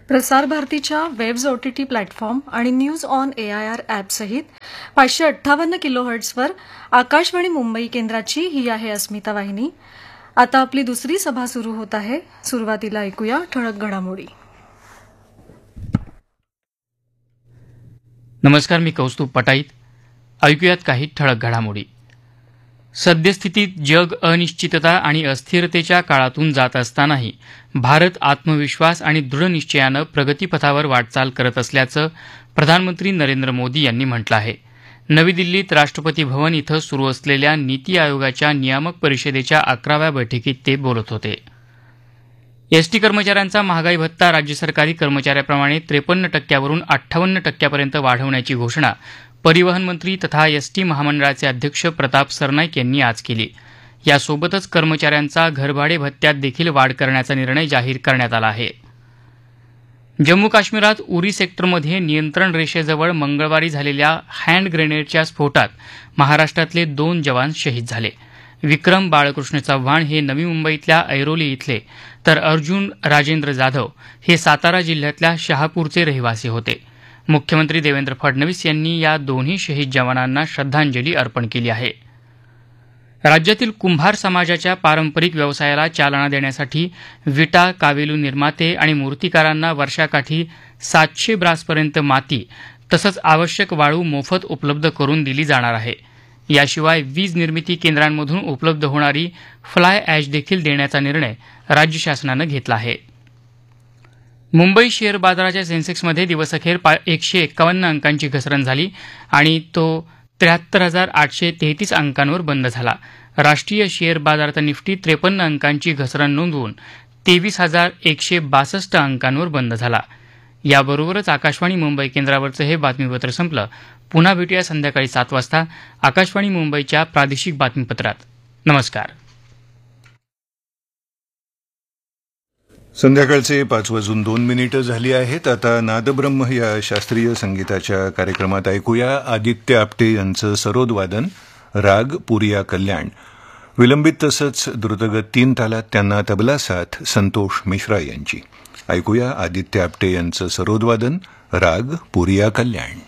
प्रसार भारतीच्या webs OTT platform आणि news on AIR ॲपसहित 558 किलोहर्ट्झवर Akashvani Mumbai केंद्राची ही आहे अस्मिता वाहिनी. आता आपली दुसरी सभा सुरू होत आहे. सुरुवातीला ऐकूया ठळक घडामोडी. नमस्कार, मी कौस्तुभ पटाईत. ऐकूयात काही ठळक घडामोडी. सद्यस्थितीत जग अनिश्चितता आणि अस्थिरतेच्या काळातून जात असतानाही भारत आत्मविश्वास आणि दृढनिश्चयानं प्रगतीपथावर वाटचाल करत असल्याचं प्रधानमंत्री नरेंद्र मोदी यांनी म्हटलं आहे. नवी दिल्लीत राष्ट्रपती भवन इथं सुरू असलेल्या नीती आयोगाच्या नियामक परिषदेच्या 11व्या बैठकीत ते बोलत होते. एसटी कर्मचाऱ्यांचा महागाई भत्ता राज्य सरकारी कर्मचाऱ्याप्रमाणे 53% 58% वाढवण्याची घोषणा परिवहन मंत्री तथा एसटी महामंडळाचे अध्यक्ष प्रताप सरनाईक यांनी आज केली. यासोबतच कर्मचाऱ्यांचा घरभाडे भत्त्यात देखील वाढ करण्याचा निर्णय जाहीर करण्यात आला आहे. जम्मू काश्मीरात उरी सेक्टरमध्ये नियंत्रण रेषेजवळ मंगळवारी झालेल्या हँड ग्रेनेडच्या स्फोटात महाराष्ट्रातले 2 जवान शहीद झाले. विक्रम बाळकृष्ण चव्हाण हे नवी मुंबईतल्या ऐरोली इथले तर अर्जुन राजेंद्र जाधव हे सातारा जिल्ह्यातल्या शहापूरचे रहिवासी होते. मुख्यमंत्री देवेंद्र फडणवीस यांनी या दोन्ही शहीद जवानांना श्रद्धांजली अर्पण केली आहे. राज्यातील कुंभार समाजाच्या पारंपरिक व्यवसायाला चालना देण्यासाठी विटा, कावेलू निर्माते आणि मूर्तिकारांना वर्षाकाठी 700 ब्रासपर्यंत माती तसंच आवश्यक वाळू मोफत उपलब्ध करून दिली जाणार आहे. याशिवाय वीज निर्मिती केंद्रांमधून उपलब्ध होणारी फ्लाय ॲश देखील देण्याचा निर्णय राज्य शासनानं घेतला आहे. मुंबई शेअर बाजाराच्या सेन्सेक्समध्ये दिवसअखेर 151 अंकांची घसरण झाली आणि तो 73,833 अंकांवर बंद झाला. राष्ट्रीय शेअर बाजारात निफ्टी 53 अंकांची घसरण नोंदवून 23,162 अंकांवर बंद झाला. याबरोबरच आकाशवाणी मुंबई केंद्रावरचं हे बातमीपत्र संपलं. पुन्हा भेटूया संध्याकाळी 7 वाजता आकाशवाणी मुंबईच्या प्रादेशिक बातमीपत्रात. नमस्कार. संध्याकाळचे 5:02 झाली आहेत. आता नादब्रह्म या शास्त्रीय संगीताच्या कार्यक्रमात ऐकूया आदित्य आपटे यांचं सरोदवादन, राग पुरिया कल्याण. विलंबित तसंच द्रुतगत 3 तालात त्यांना तबला साथ संतोष मिश्रा यांची. ऐकूया आदित्य आपटे यांचं सरोदवादन, राग पुरिया कल्याण.